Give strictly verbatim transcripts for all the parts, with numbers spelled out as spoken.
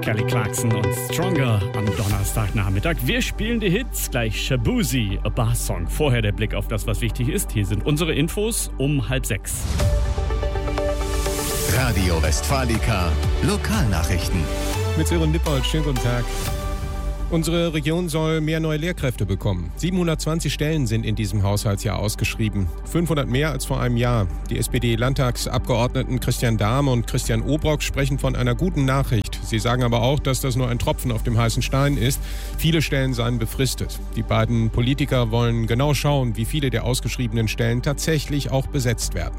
Kelly Clarkson und Stronger am Donnerstagnachmittag. Wir spielen die Hits, gleich Shabuzi, a Bar-Song. Vorher der Blick auf das, was wichtig ist. Hier sind unsere Infos um halb sechs. Radio Westfalica, Lokalnachrichten. Mit Sören Dippold, schönen guten Tag. Unsere Region soll mehr neue Lehrkräfte bekommen. siebenhundertzwanzig Stellen sind in diesem Haushaltsjahr ausgeschrieben. fünfhundert mehr als vor einem Jahr. Die S P D-Landtagsabgeordneten Christian Dahme und Christian Obrock sprechen von einer guten Nachricht. Sie sagen aber auch, dass das nur ein Tropfen auf dem heißen Stein ist. Viele Stellen seien befristet. Die beiden Politiker wollen genau schauen, wie viele der ausgeschriebenen Stellen tatsächlich auch besetzt werden.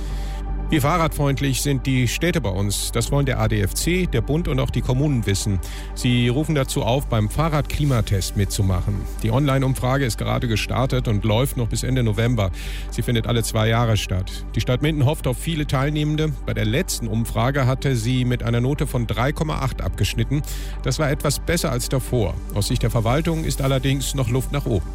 Wie fahrradfreundlich sind die Städte bei uns? Das wollen der A D F C, der Bund und auch die Kommunen wissen. Sie rufen dazu auf, beim Fahrradklimatest mitzumachen. Die Online-Umfrage ist gerade gestartet und läuft noch bis Ende November. Sie findet alle zwei Jahre statt. Die Stadt Minden hofft auf viele Teilnehmende. Bei der letzten Umfrage hatte sie mit einer Note von drei Komma acht abgeschnitten. Das war etwas besser als davor. Aus Sicht der Verwaltung ist allerdings noch Luft nach oben.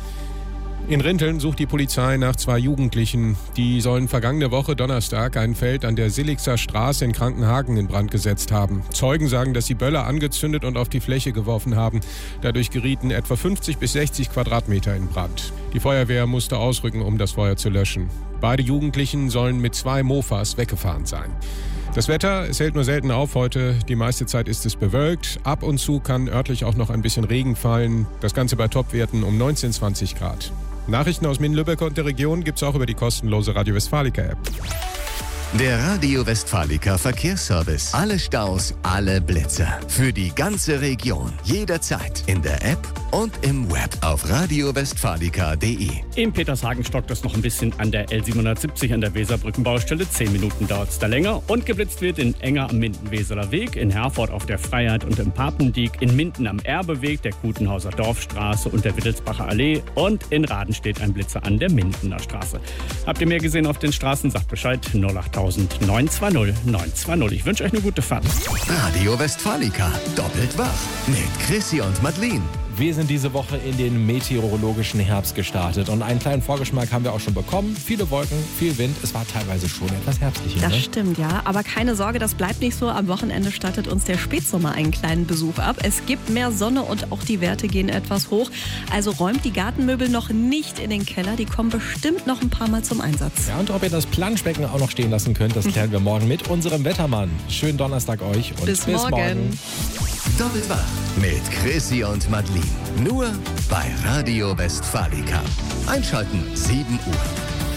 In Rinteln sucht die Polizei nach zwei Jugendlichen. Die sollen vergangene Woche Donnerstag ein Feld an der Silixer Straße in Krankenhagen in Brand gesetzt haben. Zeugen sagen, dass sie Böller angezündet und auf die Fläche geworfen haben. Dadurch gerieten etwa fünfzig bis sechzig Quadratmeter in Brand. Die Feuerwehr musste ausrücken, um das Feuer zu löschen. Beide Jugendlichen sollen mit zwei Mofas weggefahren sein. Das Wetter, es hält nur selten auf heute. Die meiste Zeit ist es bewölkt. Ab und zu kann örtlich auch noch ein bisschen Regen fallen. Das Ganze bei Topwerten um neunzehn, zwanzig Grad. Nachrichten aus Minden-Lübbecke und der Region gibt's auch über die kostenlose Radio Westfalica-App. Der Radio Westfalica Verkehrsservice. Alle Staus, alle Blitzer. Für die ganze Region. Jederzeit. In der App und im Web. Auf radio westfalica punkt de. In Petershagen stockt es noch ein bisschen an der L siebenhundertsiebzig an der Weserbrückenbaustelle. Zehn Minuten dauert es da länger. Und geblitzt wird in Enger am Minden-Weseler Weg, in Herford auf der Freiheit und im Papendiek, in Minden am Erbeweg, der Kutenhauser Dorfstraße und der Wittelsbacher Allee. Und in Raden steht ein Blitzer an der Mindener Straße. Habt ihr mehr gesehen auf den Straßen? Sagt Bescheid. null acht neun zwei null neun zwei null. Ich wünsche euch eine gute Fahrt. Radio Westfalica. Doppelt wach. Mit Chrissy und Madeline. Wir sind diese Woche in den meteorologischen Herbst gestartet und einen kleinen Vorgeschmack haben wir auch schon bekommen. Viele Wolken, viel Wind, es war teilweise schon etwas herbstlich. Das ne? stimmt, ja. Aber keine Sorge, das bleibt nicht so. Am Wochenende startet uns der Spätsommer einen kleinen Besuch ab. Es gibt mehr Sonne und auch die Werte gehen etwas hoch. Also räumt die Gartenmöbel noch nicht in den Keller. Die kommen bestimmt noch ein paar Mal zum Einsatz. Ja, und ob ihr das Planschbecken auch noch stehen lassen könnt, das klären wir morgen mit unserem Wettermann. Schönen Donnerstag euch und bis, bis morgen. morgen. Doppelt wach. Mit Chrissy und Madeline. Nur bei Radio Westfalica. Einschalten sieben Uhr.